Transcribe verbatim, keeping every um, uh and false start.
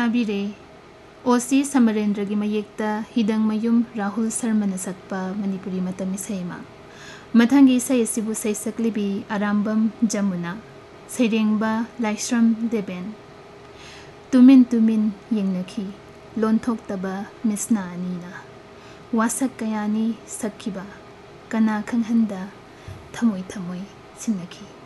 ताबीरे ओसी समरेंद्र की मयेक्ता हिदंग मयुम राहुल शर्मा न सकपा मणिपुरी मतमी सैमा मथंगी सैसिबु सैसक्लिबी आरामबम जमुना सैरेंबा लाइश्रम देबेन तुमिन तुमिन येंगनखी लोनथोक्तबा मिसना अनीना वासक कयानी सक्खिबा कना खंगहंदा थमोई थमोई सिन्नखी।